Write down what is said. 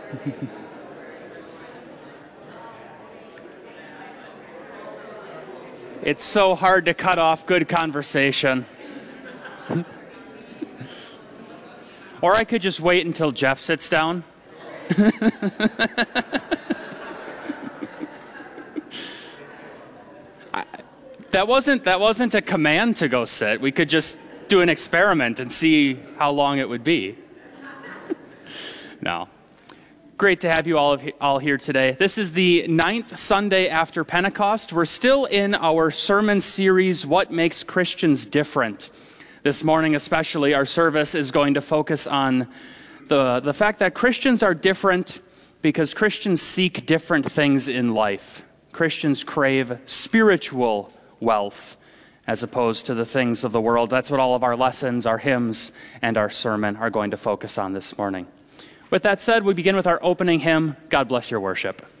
It's so hard to cut off good conversation. Or I could just wait until Jeff sits down. That wasn't a command to go sit. We could just do an experiment and see how long it would be. No. Great to have you all here today. This is the 9th Sunday after Pentecost. We're still in our sermon series, What Makes Christians Different? This morning especially, our service is going to focus on the fact that Christians are different because Christians seek different things in life. Christians crave spiritual wealth as opposed to the things of the world. That's what all of our lessons, our hymns, and our sermon are going to focus on this morning. With that said, we begin with our opening hymn, God Bless Your Worship.